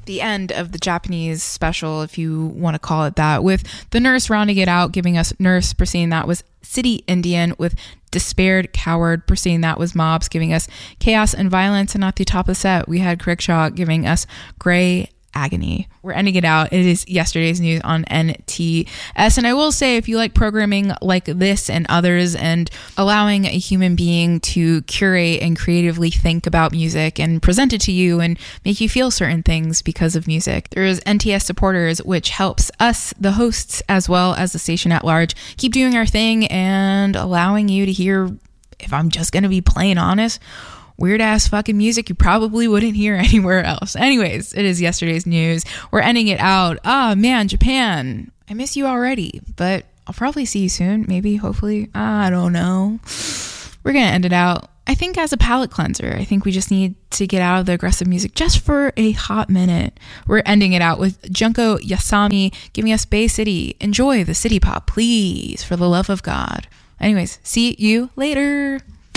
the end of the Japanese special, if you want to call it that, with the Nurse rounding it out, giving us Nurse. Preceding that was City Indian with Despaired Coward. Preceding that was Mobs, giving us Chaos and Violence. And at the top of the set, we had Crickshaw giving us Grey Agony. We're ending it out. It is yesterday's news on NTS. And I will say, if you like programming like this and others, and allowing a human being to curate and creatively think about music and present it to you and make you feel certain things because of music, there's NTS Supporters, which helps us, the hosts, as well as the station at large, keep doing our thing and allowing you to hear, if I'm just going to be plain honest, weird ass fucking music you probably wouldn't hear anywhere else. Anyways, it is yesterday's news. We're ending it out. Ah, man, Japan, I miss you already, but I'll probably see you soon. Maybe, hopefully. I don't know. We're going to end it out, I think, as a palate cleanser. I think we just need to get out of the aggressive music just for a hot minute. We're ending it out with Junko Yasami giving us Bay City. Enjoy the city pop, please, for the love of God. Anyways, see you later.